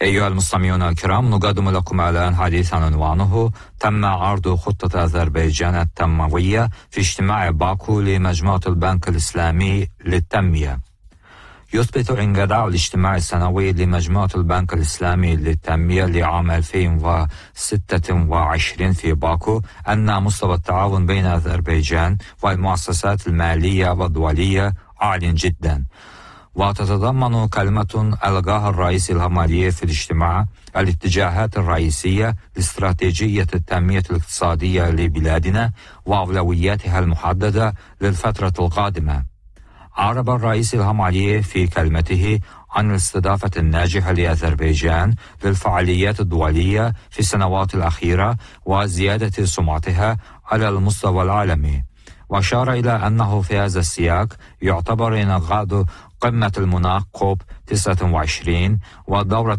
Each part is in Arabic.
أيها المستمعون الكرام، نقدم لكم الآن حديثا عنوانه: تم عرض خطة أذربيجان التنموية في اجتماع باكو لمجموعة البنك الإسلامي للتنمية. يثبت انقضاء الاجتماع السنوي لمجموعة البنك الإسلامي للتنمية لعام 2026 في باكو أن مستوى التعاون بين أذربيجان والمؤسسات المالية والدولية عال جدا. وتتضمن كلمة ألقاها الرئيس إلهام علييف في الاجتماع الاتجاهات الرئيسية لاستراتيجية التنمية الاقتصادية لبلادنا وأولوياتها المحددة للفترة القادمة. أعرب الرئيس إلهام علييف في كلمته عن الاستضافة الناجحة لأذربيجان للفعاليات الدولية في السنوات الأخيرة وزيادة سمعتها على المستوى العالمي، وأشار إلى أنه في هذا السياق يعتبر انعقاد قمة المناخ كوب 29 والدورة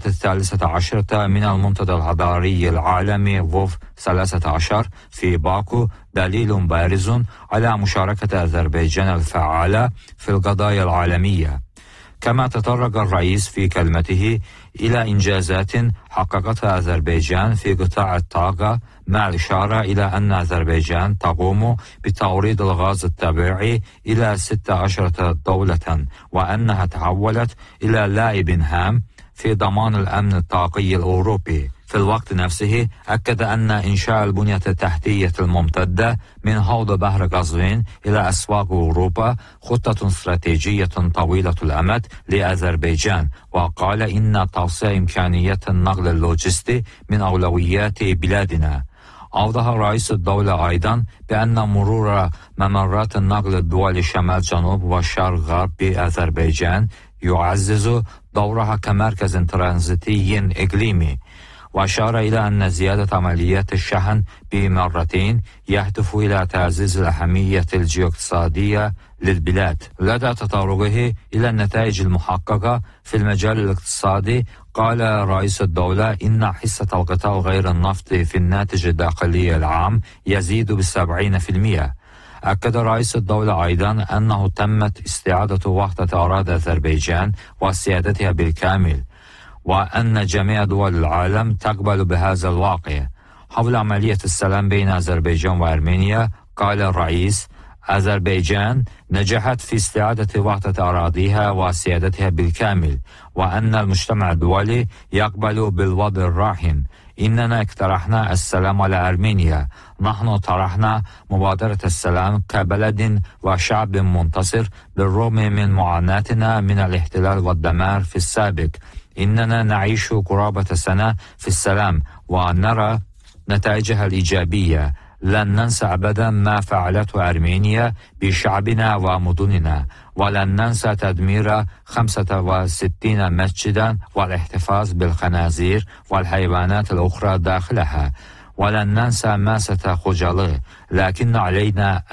13 من المنتدى الحضاري العالمي ووف 13 في باكو دليل بارز على مشاركة أذربيجان الفعالة في القضايا العالمية. كما تطرق الرئيس في كلمته إلى إنجازات حققتها أذربيجان في قطاع الطاقة، مع الإشارة إلى أن أذربيجان تقوم بتوريد الغاز الطبيعي إلى 16 دولة، وأنها تحولت إلى لاعب هام في ضمان الأمن الطاقي الأوروبي. في الوقت نفسه أكد أن إنشاء البنية التحتية الممتدة من حوض بحر قزوين إلى أسواق أوروبا خطة استراتيجية طويلة الأمد لأذربيجان، وقال إن توسيع إمكانيات النقل اللوجستي من أولويات بلادنا. أوضح رئيس الدولة أيضا بأن مرور ممرات النقل الدولي شمال جنوب وشرق غرب بأذربيجان يعزز دورها كمركز ترانزيتي إقليمي، وأشار إلى أن زيادة عمليات الشحن بمرتين يهدف إلى تعزيز الأهمية الجيوقتصادية للبلاد. لدى تطرقه إلى النتائج المحققة في المجال الاقتصادي، قال رئيس الدولة إن حصة القطاع غير النفط في الناتج الداخلي العام يزيد ب70%. أكد رئيس الدولة أيضا أنه تمت استعادة وحدة أراضي أذربيجان وسيادتها بالكامل، وأن جميع دول العالم تقبل بهذا الواقع. حول عملية السلام بين أذربيجان وأرمينيا، قال الرئيس: أذربيجان نجحت في استعادة وحدة أراضيها وسيادتها بالكامل، وأن المجتمع الدولي يقبل بالوضع الراهن. إننا اقترحنا السلام على أرمينيا. نحن طرحنا مبادرة السلام كبلد وشعب منتصر بالرغم من معاناتنا من الاحتلال والدمار في السابق. إننا نعيش قرابة سنة في السلام ونرى نتائجها الإيجابية. لن ننسى أبدا ما فعلته أرمينيا بشعبنا ومدننا، ولن ننسى تدمير 65 مسجدا والاحتفاظ بالخنازير والحيوانات الأخرى داخلها، ولن ننسى ماسة خجالة، لكن علينا